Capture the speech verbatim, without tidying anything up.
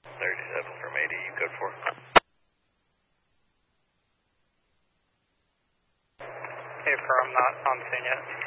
thirty-seven from eighty, you code four. Okay, firm, not on the scene yet.